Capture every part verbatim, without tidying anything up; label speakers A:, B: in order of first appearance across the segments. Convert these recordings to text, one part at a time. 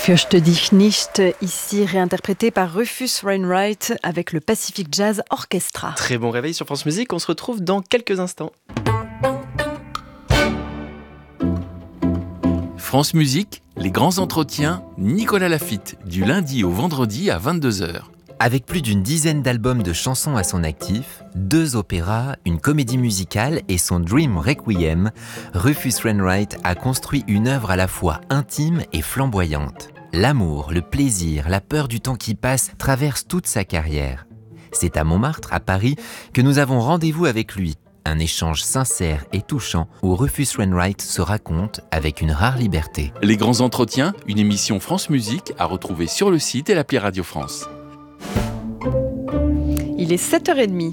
A: Fürchte dich nicht, ici réinterprété par Rufus Wainwright avec le Pacific Jazz Orchestra.
B: Très bon réveil sur France Musique, on se retrouve dans quelques instants.
C: France Musique, les grands entretiens, Nicolas Laffitte, du lundi au vendredi à vingt-deux heures.
D: Avec plus d'une dizaine d'albums de chansons à son actif, deux opéras, une comédie musicale et son Dream Requiem, Rufus Wainwright a construit une œuvre à la fois intime et flamboyante. L'amour, le plaisir, la peur du temps qui passe traversent toute sa carrière. C'est à Montmartre, à Paris, que nous avons rendez-vous avec lui. Un échange sincère et touchant où Rufus Wainwright se raconte avec une rare liberté.
C: Les grands entretiens, une émission France Musique à retrouver sur le site et l'appli Radio France.
A: Il est sept heures trente.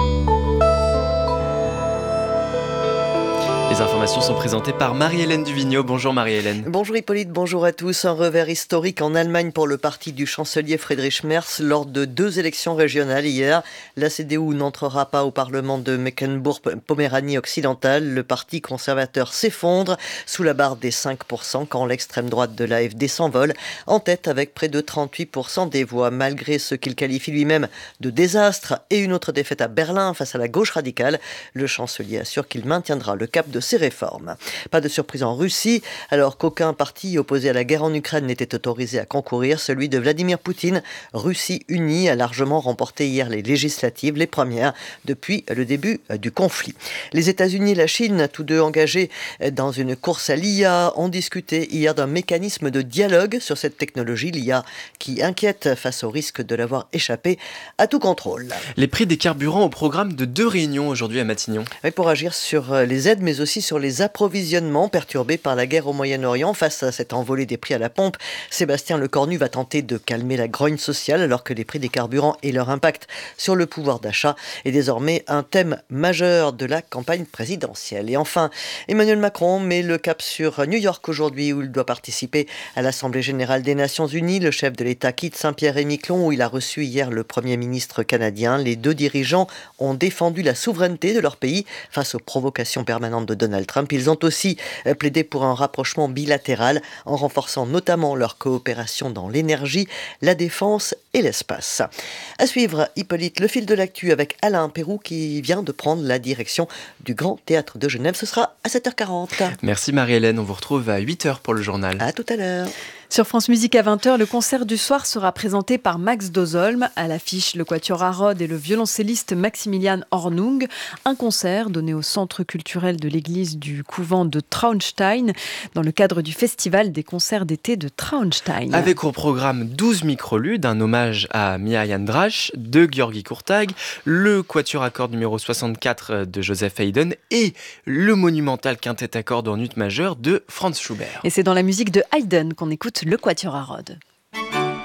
B: Les informations sont présentées par Marie-Hélène Duvigneau. Bonjour Marie-Hélène.
E: Bonjour Hippolyte, bonjour à tous. Un revers historique en Allemagne pour le parti du chancelier Friedrich Merz lors de deux élections régionales hier. La C D U n'entrera pas au Parlement de Mecklembourg-Poméranie occidentale. Le parti conservateur s'effondre sous la barre des cinq pour cent quand l'extrême droite de l'A F D s'envole en tête avec près de trente-huit pour cent des voix. Malgré ce qu'il qualifie lui-même de désastre et une autre défaite à Berlin face à la gauche radicale, le chancelier assure qu'il maintiendra le cap de ces réformes. Pas de surprise en Russie, alors qu'aucun parti opposé à la guerre en Ukraine n'était autorisé à concourir, celui de Vladimir Poutine, Russie unie, a largement remporté hier les législatives, les premières depuis le début du conflit. Les États-Unis et la Chine, tous deux engagés dans une course à l'I A, ont discuté hier d'un mécanisme de dialogue sur cette technologie, l'I A qui inquiète face au risque de l'avoir échappé à tout contrôle.
B: Les prix des carburants au programme de deux réunions aujourd'hui à Matignon.
E: Oui, pour agir sur les aides, mais aussi sur les approvisionnements perturbés par la guerre au Moyen-Orient. Face à cette envolée des prix à la pompe, Sébastien Lecornu va tenter de calmer la grogne sociale alors que les prix des carburants et leur impact sur le pouvoir d'achat est désormais un thème majeur de la campagne présidentielle. Et enfin, Emmanuel Macron met le cap sur New York aujourd'hui où il doit participer à l'Assemblée générale des Nations Unies. Le chef de l'État quitte Saint-Pierre-et-Miquelon où il a reçu hier le Premier ministre canadien. Les deux dirigeants ont défendu la souveraineté de leur pays face aux provocations permanentes de Donald Trump. Ils ont aussi plaidé pour un rapprochement bilatéral en renforçant notamment leur coopération dans l'énergie, la défense et l'espace. À suivre, Hippolyte, le fil de l'actu avec Alain Pérou qui vient de prendre la direction du Grand Théâtre de Genève. Ce sera à sept heures quarante.
B: Merci Marie-Hélène, on vous retrouve à huit heures pour le journal.
E: À tout à l'heure.
A: Sur France Musique à vingt heures, le concert du soir sera présenté par Max Dozolm. À l'affiche, le quatuor Harrod et le violoncelliste Maximilian Hornung. Un concert donné au centre culturel de l'église du couvent de Traunstein dans le cadre du festival des concerts d'été de Traunstein.
B: Avec au programme douze microludes, un hommage à Mia Jandrás, de György Kurtág, le quatuor à cordes numéro soixante-quatre de Joseph Haydn et le monumental quintet à cordes en ut majeur de Franz Schubert.
A: Et c'est dans la musique de Haydn qu'on écoute le quatuor Harrod.